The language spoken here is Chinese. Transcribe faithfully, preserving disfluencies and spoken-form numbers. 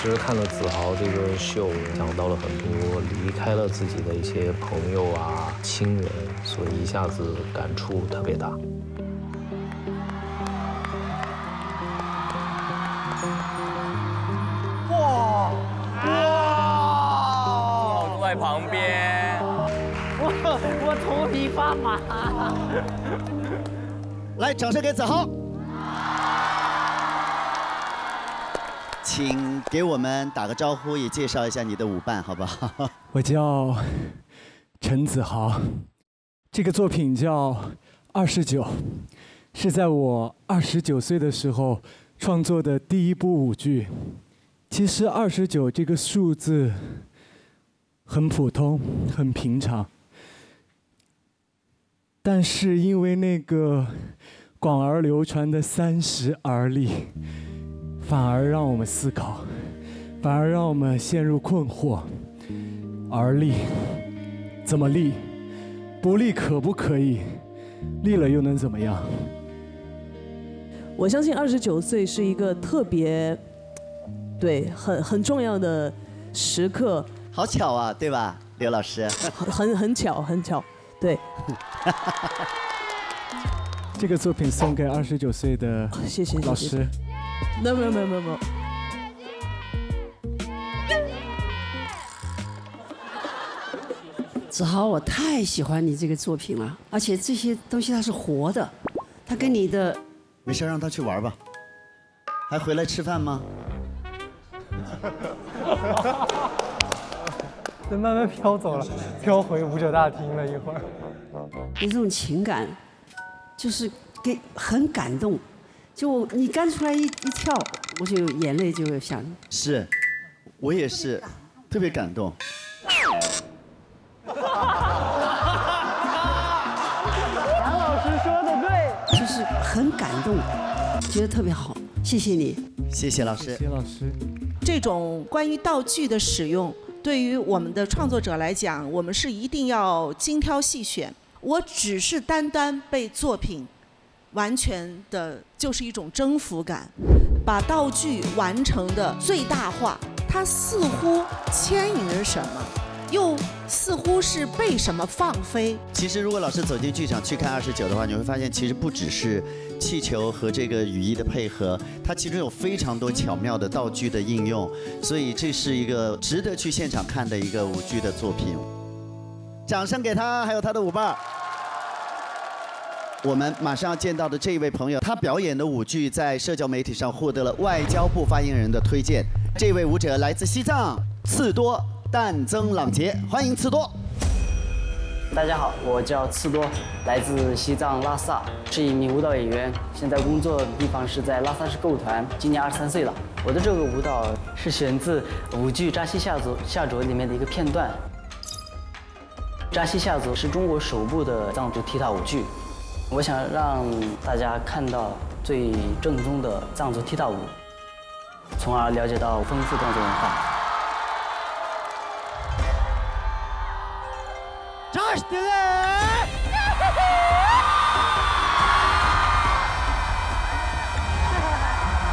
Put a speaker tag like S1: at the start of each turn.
S1: 时看了子豪这个秀，想到了很多离开了自己的一些朋友啊、亲人，所以一下子感触特别大。
S2: 哇哇！
S3: 坐在旁边，
S4: 我我头皮发麻。
S5: 来，掌声给子豪。请给我们打个招呼，也介绍一下你的舞伴，好不好？
S6: 我叫陈子豪，这个作品叫《二十九》，是在我二十九岁的时候创作的第一部舞剧。其实二十九这个数字很普通，很平常，但是因为那个广而流传的三十而立，反而让我们思考，反而让我们陷入困惑。而立，怎么立？不立可不可以？立了又能怎么样？
S7: 我相信二十九岁是一个特别，对，很很重要的时刻。
S5: 好巧啊，对吧，刘老师？
S7: 很很很巧，很巧，对。
S6: 这个作品送给二十九岁的
S7: 谢谢
S6: 老师。
S7: 没有没有没有没有没有。
S8: 子豪，我太喜欢你这个作品了，而且这些东西它是活的，它跟你的……
S5: 没事，让他去玩吧。还回来吃饭吗？
S9: 就慢慢飘走了，飘回舞者大厅了一会儿。
S8: 你这种情感，就是给很感动。就你刚出来一一跳，我就眼泪就想。
S5: 是，我也是，特别感动。
S4: 杨老师说的对，
S8: 就是很感动，觉得特别好，谢谢你，
S5: 谢谢老师，
S6: 谢谢老师。
S10: 这种关于道具的使用，对于我们的创作者来讲，我们是一定要精挑细选。我只是单单被作品完全的就是一种征服感，把道具完成的最大化，它似乎牵引着什么，又似乎是被什么放飞。
S5: 其实，如果老师走进剧场去看二十九的话，你会发现，其实不只是气球和这个羽翼的配合，它其中有非常多巧妙的道具的应用，所以这是一个值得去现场看的一个舞剧的作品。掌声给他，还有他的舞伴。我们马上要见到的这一位朋友，他表演的舞剧在社交媒体上获得了外交部发言人的推荐。这位舞者来自西藏，次多旦增朗杰，欢迎次多。
S11: 大家好，我叫次多，来自西藏拉萨，是一名舞蹈演员，现在工作的地方是在拉萨市歌舞团，今年二十三岁了。我的这个舞蹈是选自舞剧《扎西夏族夏卓》里面的一个片段。扎西夏族是中国首部的藏族踢踏舞剧。我想让大家看到最正宗的藏族踢踏舞，从而了解到丰富藏族文化。
S4: 扎西的